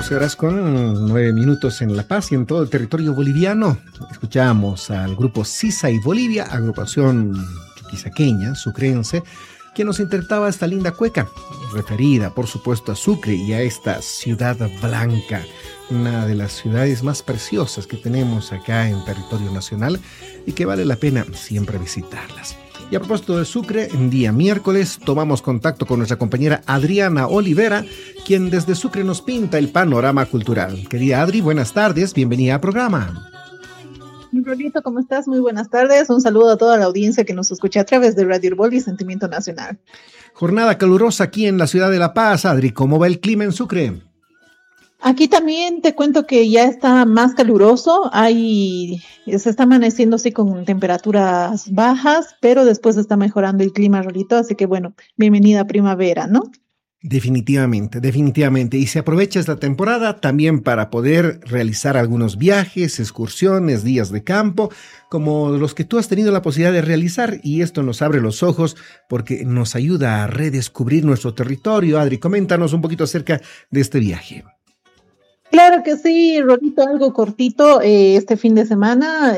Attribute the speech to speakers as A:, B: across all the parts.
A: 14 horas con 9 minutos en La Paz y en todo el territorio boliviano. Escuchamos al grupo Sisa y Bolivia, agrupación chuquisaqueña, sucrense, que nos interpretaba esta linda cueca, referida por supuesto a Sucre y a esta ciudad blanca, una de las ciudades más preciosas que tenemos acá en territorio nacional y que vale la pena siempre visitarlas. Y a propósito de Sucre, en día miércoles tomamos contacto con nuestra compañera Adriana Olivera, quien desde Sucre nos pinta el panorama cultural. Querida Adri, buenas tardes, bienvenida al programa.
B: Rolito, ¿cómo estás? Muy buenas tardes. Un saludo a toda la audiencia que nos escucha a través de Radio Herbol y Sentimiento Nacional.
A: Jornada calurosa aquí en la ciudad de La Paz. Adri, ¿cómo va el clima en Sucre?
B: Aquí también te cuento que ya está más caluroso, se está amaneciendo así con temperaturas bajas, pero después está mejorando el clima, Rolito, así que bueno, bienvenida primavera, ¿no?
A: Definitivamente, definitivamente. Y se aprovecha esta temporada también para poder realizar algunos viajes, excursiones, días de campo, como los que tú has tenido la posibilidad de realizar, y esto nos abre los ojos porque nos ayuda a redescubrir nuestro territorio. Adri, coméntanos un poquito acerca de este viaje.
B: Claro que sí, Rolito, algo cortito. Este fin de semana,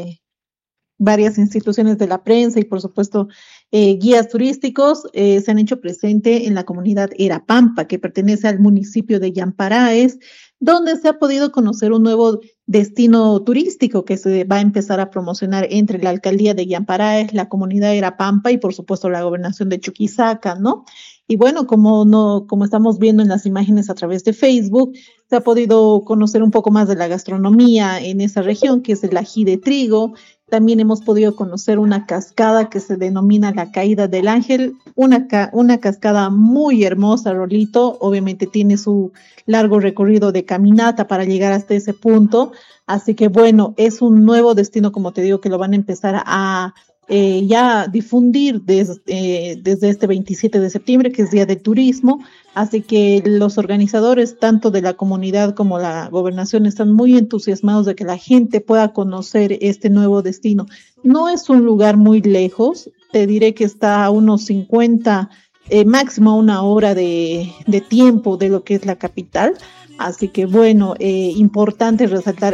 B: varias instituciones de la prensa y por supuesto guías turísticos se han hecho presente en la comunidad Erapampa, que pertenece al municipio de Yamparaes, donde se ha podido conocer un nuevo destino turístico que se va a empezar a promocionar entre la alcaldía de Yamparaes, la comunidad Erapampa y por supuesto la gobernación de Chuquisaca, ¿no? Y bueno, como estamos viendo en las imágenes a través de Facebook, se ha podido conocer un poco más de la gastronomía en esa región, que es el ají de trigo. También hemos podido conocer una cascada que se denomina la Caída del Ángel, una cascada muy hermosa, Rolito. Obviamente tiene su largo recorrido de caminata para llegar hasta ese punto. Así que bueno, es un nuevo destino, como te digo, que lo van a empezar a ya difundir desde este 27 de septiembre, que es Día del Turismo. Así que los organizadores, tanto de la comunidad como la gobernación, están muy entusiasmados de que la gente pueda conocer este nuevo destino. No es un lugar muy lejos, te diré que está a unos 50, máximo una hora de tiempo de lo que es la capital. Así que bueno, importante resaltar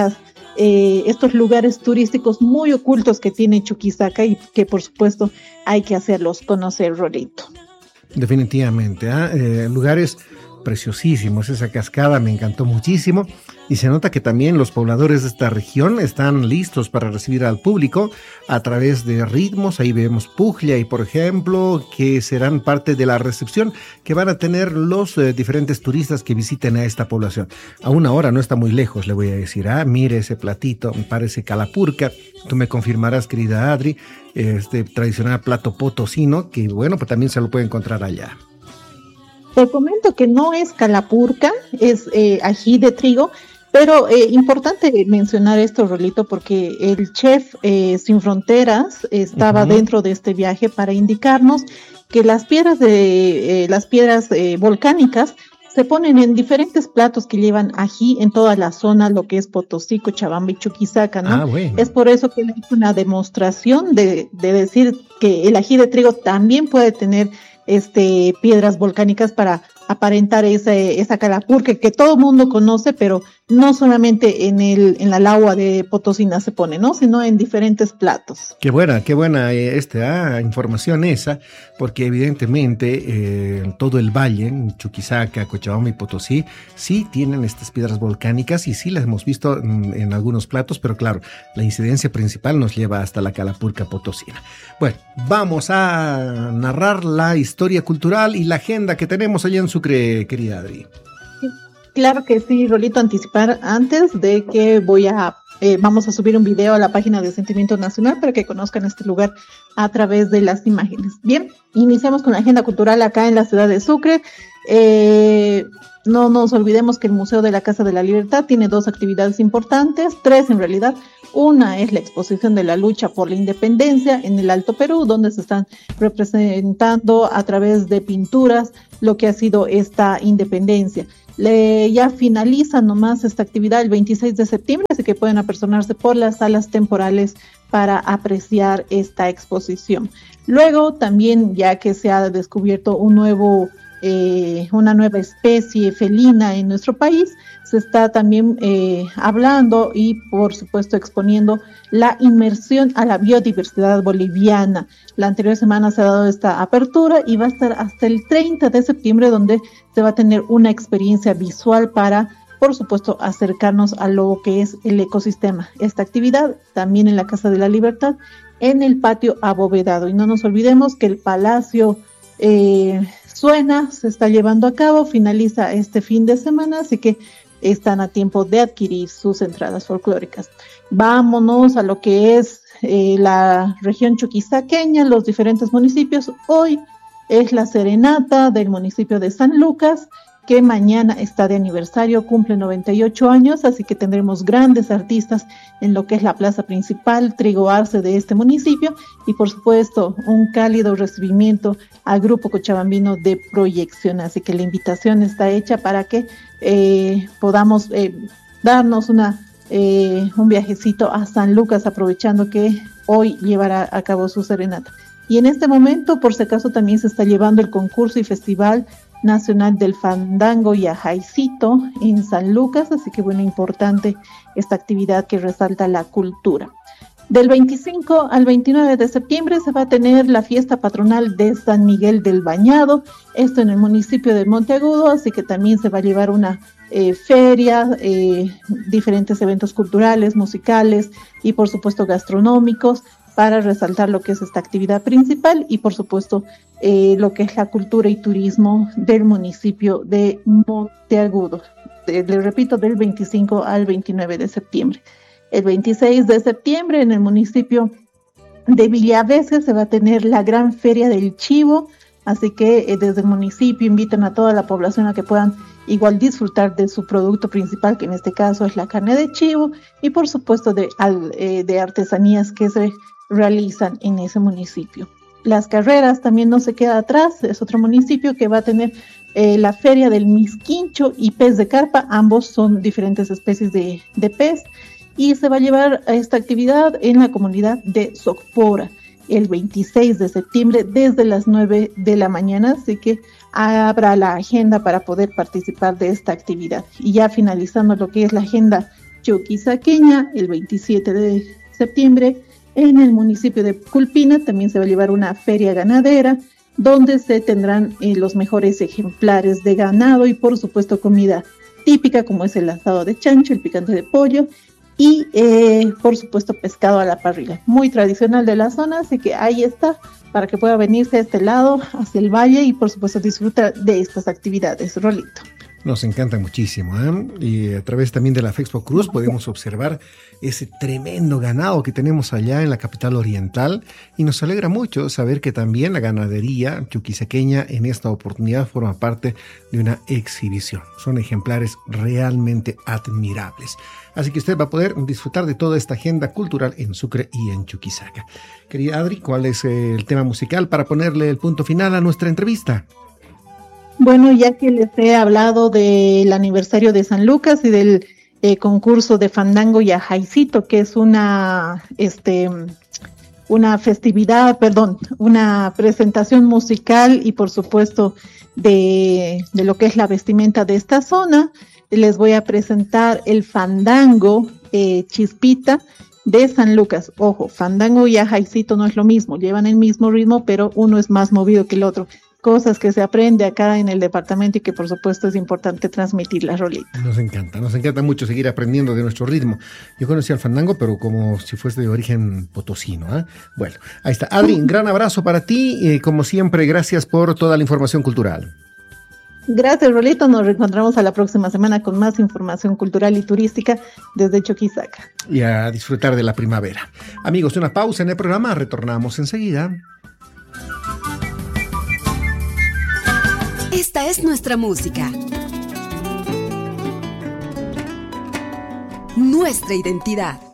B: estos lugares turísticos muy ocultos que tiene Chuquisaca y que por supuesto hay que hacerlos conocer, Rolito.
A: Definitivamente, lugares preciosísimos. Esa cascada me encantó muchísimo y se nota que también los pobladores de esta región están listos para recibir al público a través de ritmos. Ahí vemos Puglia y por ejemplo que serán parte de la recepción que van a tener los diferentes turistas que visiten a esta población. A una hora no está muy lejos, le voy a decir. Mire ese platito, me parece calapurca. Tú me confirmarás, querida Adri, este tradicional plato potosino que bueno, pues también se lo puede encontrar allá.
B: Te comento que no es calapurca, es ají de trigo, pero importante mencionar esto, Rolito, porque el chef Sin Fronteras estaba dentro de este viaje para indicarnos que las piedras volcánicas se ponen en diferentes platos que llevan ají en toda la zona, lo que es Potosí, Cochabamba y Chuquisaca, ¿no?
A: Bueno.
B: Es por eso que es una demostración de decir que el ají de trigo también puede tener piedras volcánicas para aparentar esa calapurca que todo el mundo conoce, pero no solamente en la lagua de Potosina se pone, ¿no? Sino en diferentes platos.
A: Qué buena información esa, porque evidentemente todo el valle, Chuquisaca, Cochabamba y Potosí, sí tienen estas piedras volcánicas y sí las hemos visto en algunos platos, pero claro, la incidencia principal nos lleva hasta la calapurca potosina. Bueno, vamos a narrar la historia cultural y la agenda que tenemos allá en Sucre, querida Adri.
B: Claro que sí, Rolito, anticipar antes de que vamos a subir un video a la página de Sentimiento Nacional para que conozcan este lugar a través de las imágenes. Bien, iniciamos con la agenda cultural acá en la ciudad de Sucre. No nos olvidemos que el Museo de la Casa de la Libertad tiene 2 actividades importantes, 3 en realidad. Una es la exposición de la lucha por la independencia en el Alto Perú, donde se están representando a través de pinturas lo que ha sido esta independencia. Ya finaliza nomás esta actividad el 26 de septiembre, así que pueden apersonarse por las salas temporales para apreciar esta exposición. Luego también, ya que se ha descubierto un nuevo una nueva especie felina en nuestro país, se está también hablando y por supuesto exponiendo la inmersión a la biodiversidad boliviana. La anterior semana se ha dado esta apertura y va a estar hasta el 30 de septiembre, donde se va a tener una experiencia visual para, por supuesto, acercarnos a lo que es el ecosistema. Esta actividad también en la Casa de la Libertad, en el patio abovedado. Y no nos olvidemos que el Palacio Suena se está llevando a cabo, finaliza este fin de semana, así que están a tiempo de adquirir sus entradas folclóricas. Vámonos a lo que es la región chuquisaqueña, los diferentes municipios. Hoy es la serenata del municipio de San Lucas, que mañana está de aniversario, cumple 98 años, así que tendremos grandes artistas en lo que es la plaza principal, Trigo Arce de este municipio, y por supuesto un cálido recibimiento al grupo cochabambino de proyección, así que la invitación está hecha para que podamos darnos un viajecito a San Lucas, aprovechando que hoy llevará a cabo su serenata. Y en este momento, por si acaso, también se está llevando el concurso y festival nacional del fandango y ajaicito en San Lucas, así que bueno, importante esta actividad que resalta la cultura. Del 25 al 29 de septiembre se va a tener la fiesta patronal de San Miguel del Bañado, esto en el municipio de Monteagudo, así que también se va a llevar una feria, diferentes eventos culturales, musicales y por supuesto gastronómicos, para resaltar lo que es esta actividad principal y por supuesto lo que es la cultura y turismo del municipio de Monteagudo. Le repito, del 25 al 29 de septiembre. El 26 de septiembre en el municipio de Villaveses se va a tener la gran feria del chivo, así que desde el municipio invitan a toda la población a que puedan igual disfrutar de su producto principal, que en este caso es la carne de chivo, y por supuesto de artesanías que se realizan en ese municipio. Las Carreras también no se queda atrás, es otro municipio que va a tener la feria del misquincho y pez de carpa, ambos son diferentes especies de pez, y se va a llevar a esta actividad en la comunidad de Socpora el 26 de septiembre desde las 9 de la mañana, así que habrá la agenda para poder participar de esta actividad. Y ya finalizando lo que es la agenda chuquisaqueña, el 27 de septiembre en el municipio de Culpina también se va a llevar una feria ganadera donde se tendrán los mejores ejemplares de ganado y por supuesto comida típica como es el asado de chancho, el picante de pollo y por supuesto pescado a la parrilla, muy tradicional de la zona, así que ahí está para que pueda venirse a este lado, hacia el valle y por supuesto disfrutar de estas actividades. Rolito.
A: Nos encanta muchísimo, ¿eh? Y a través también de la Fexpo Cruz podemos observar ese tremendo ganado que tenemos allá en la capital oriental y nos alegra mucho saber que también la ganadería chuquisaqueña en esta oportunidad forma parte de una exhibición. Son ejemplares realmente admirables. Así que usted va a poder disfrutar de toda esta agenda cultural en Sucre y en Chuquisaca. Querida Adri, ¿cuál es el tema musical para ponerle el punto final a nuestra entrevista?
B: Bueno, ya que les he hablado del aniversario de San Lucas y del concurso de fandango y ajaicito, que es una festividad, una presentación musical y por supuesto de lo que es la vestimenta de esta zona, les voy a presentar el fandango Chispita de San Lucas. Ojo, fandango y ajaicito no es lo mismo, llevan el mismo ritmo, pero uno es más movido que el otro. Cosas que se aprende acá en el departamento y que por supuesto es importante transmitirlas, Rolito.
A: Nos encanta mucho seguir aprendiendo de nuestro ritmo. Yo conocí al fandango, pero como si fuese de origen potosino, ¿eh? Bueno, ahí está. Adri, un gran abrazo para ti. Como siempre, gracias por toda la información cultural.
B: Gracias, Rolito. Nos reencontramos a la próxima semana con más información cultural y turística desde Chuquisaca.
A: Y a disfrutar de la primavera. Amigos, una pausa en el programa. Retornamos enseguida.
C: Esta es nuestra música, nuestra identidad.